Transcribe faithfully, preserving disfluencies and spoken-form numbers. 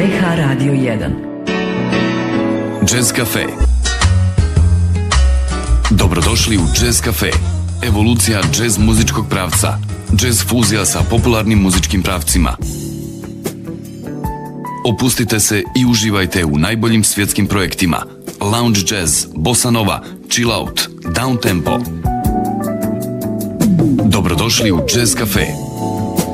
ha Radio jedan. Jazz Cafe. Dobrodošli u Jazz Cafe. Evolucija jazz muzičkog pravca. Jazz fuzija sa popularnim muzičkim pravcima. Opustite se i uživajte u najboljim svjetskim projektima. Lounge jazz, bossa nova, chill out, down tempo. Dobrodošli u Jazz Cafe.